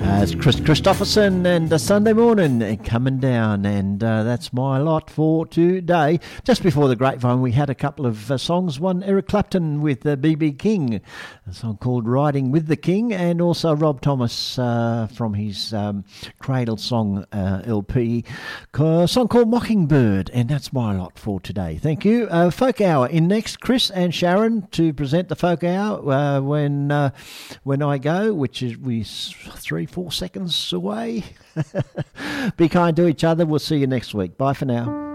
It's Chris Christopherson and Sunday morning coming down, and that's my lot for today. Just before the grapevine, we had a couple of songs. One, Eric Clapton with B.B. King, a song called Riding with the King, and also Rob Thomas from his Cradle Song LP, a song called Mockingbird, and that's my lot for today. Thank you. Folk Hour in next, Chris and Sharon to present the Folk Hour when I go, which is 3-4 seconds away. Be kind to each other. We'll see you next week. Bye for now.